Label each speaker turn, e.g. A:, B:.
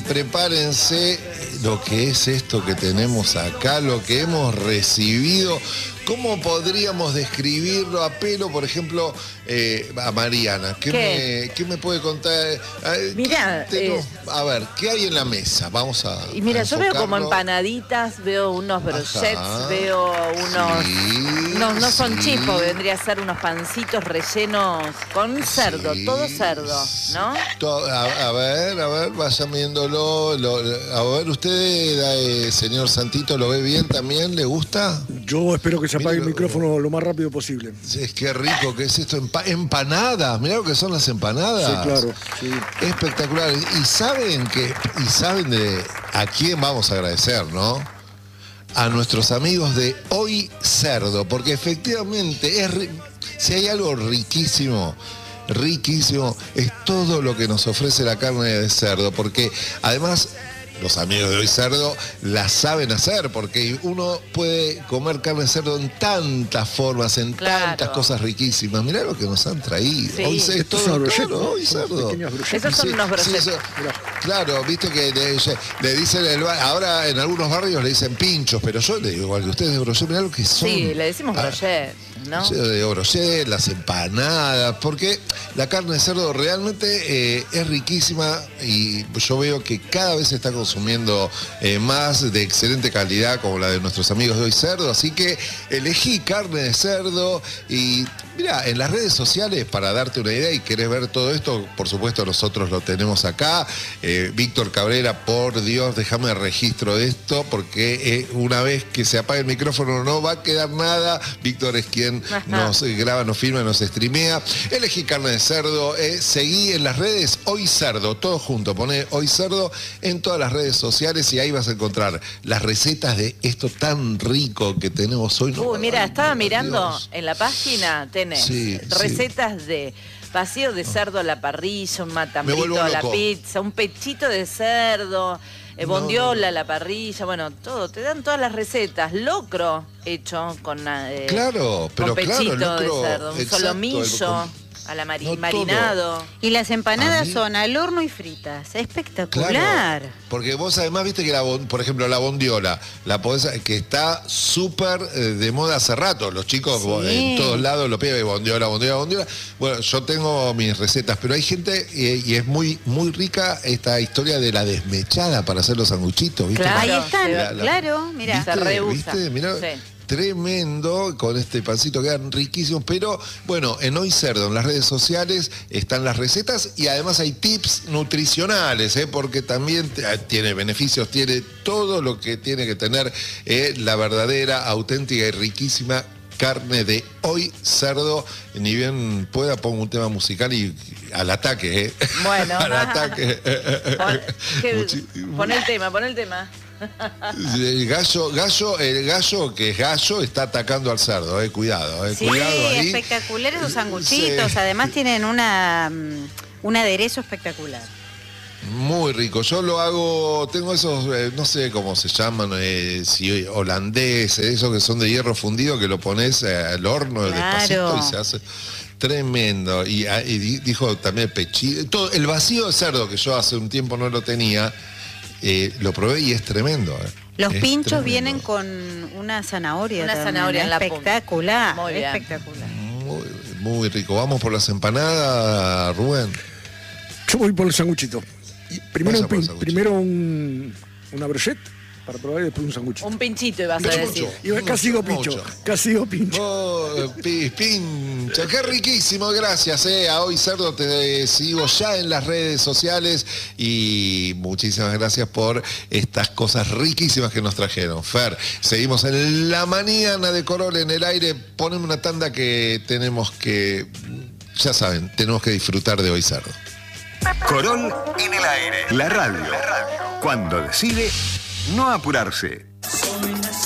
A: prepárense lo que es esto que tenemos acá, lo que hemos recibido. ¿Cómo podríamos describirlo a pelo, por ejemplo, a Mariana? ¿Qué me puede contar?
B: Mira,
A: a ver, ¿qué hay en la mesa? Vamos a
B: y mira, yo veo como
A: enfocarlo.
B: empanaditas, veo unos brochets,
A: Ajá,
B: veo unos...
A: sí,
B: no son
A: sí.
B: chipos, vendría a ser unos pancitos rellenos con cerdo,
A: Sí,
B: todo cerdo, ¿no?
A: A ver, vayan viéndolo. A ver, usted, señor Santito, ¿lo ve bien también? ¿Le gusta?
C: Yo espero que se apague el
A: Mire,
C: micrófono lo más rápido posible.
A: Es que rico que es esto, empanadas, mirá lo que son las empanadas.
C: Sí, claro. Sí.
A: Espectacular. Y saben de a quién vamos a agradecer, ¿no? A nuestros amigos de Hoy Cerdo, porque efectivamente si hay algo riquísimo, es todo lo que nos ofrece la carne de cerdo, porque además los amigos de Hoy Cerdo la saben hacer, porque uno puede comer carne de cerdo en tantas formas, en tantas cosas riquísimas. Mirá lo que nos han traído.
B: Sí.
A: Hoy es todo claro, Hoy Cerdo.
B: Esos son unos brochets.
A: Sí, claro, viste que le dicen, ahora en algunos barrios le dicen pinchos, pero yo le digo igual que ustedes de brochet, mirá lo que son.
B: Sí, le decimos brochet, ¿no?
A: Yo digo brochet, las empanadas, porque la carne de cerdo realmente es riquísima y yo veo que cada vez se está consumiendo más de excelente calidad como la de nuestros amigos de Hoy Cerdo, así que elegí carne de cerdo y mira, en las redes sociales, para darte una idea y querés ver todo esto, por supuesto nosotros lo tenemos acá. Víctor Cabrera, por Dios, déjame registro de esto, porque una vez que se apague el micrófono no va a quedar nada. Víctor es quien nos graba, nos filma, nos streamea. Elegí carne de cerdo, seguí en las redes Hoy Cerdo, todo junto, poné Hoy Cerdo en todas las redes sociales y ahí vas a encontrar las recetas de esto tan rico que tenemos hoy.
B: Uy, mira, estaba mirando en la página, tenés recetas de vacío de cerdo a la parrilla, un matambrito a la pizza, un pechito de cerdo, bondiola a la parrilla, bueno, todo, te dan todas las recetas, locro hecho con pechito de cerdo, un solomillo a la marinado.
D: Y las empanadas son al horno y fritas. Espectacular.
A: Claro, porque vos además viste que, por ejemplo, la bondiola, que está súper de moda hace rato. Los chicos en todos lados lo piden, bondiola. Bueno, yo tengo mis recetas, pero hay gente, y es muy, muy rica esta historia de la desmechada para hacer los sanguchitos, ¿viste?
D: Claro, ahí están, claro, mira.
B: Se reusa.
A: ¿Viste? Mirá, tremendo, con este pancito quedan riquísimos, pero bueno, en Hoy Cerdo, en las redes sociales están las recetas y además hay tips nutricionales, porque también tiene beneficios, tiene todo lo que tiene que tener la verdadera, auténtica y riquísima carne de Hoy Cerdo. Ni bien pueda, pongo un tema musical y al ataque,
B: Bueno.
A: al ataque.
B: Pon el tema.
A: El gallo que es gallo está atacando al cerdo, cuidado,
D: Sí,
A: cuidado ahí.
D: espectacular esos sanguchitos, además tienen un aderezo espectacular.
A: Muy rico, yo lo hago, tengo esos, no sé cómo se llaman, si holandeses, esos que son de hierro fundido, que lo pones al horno despacito y se hace tremendo. Y dijo también pechito, todo el vacío de cerdo que yo hace un tiempo no lo tenía. Lo probé y es tremendo.
D: Los pinchos vienen con una zanahoria.
B: En la punta.
D: Espectacular.
B: Muy bien.
D: Espectacular.
A: Muy, muy rico. Vamos por las empanadas, Rubén.
C: Yo voy por el sanguchito. Primero una brochette para probar y después un sanguchito.
B: Un pinchito ibas a decir.
C: Casi digo pincho.
A: Pincho, qué riquísimo, gracias a Hoy Cerdo, te sigo ya en las redes sociales y muchísimas gracias por estas cosas riquísimas que nos trajeron. Fer, seguimos en la mañana de Corol en el aire, poneme una tanda que tenemos que, ya saben, tenemos que disfrutar de Hoy Cerdo.
E: Corol en el aire, la radio, cuando decide no apurarse.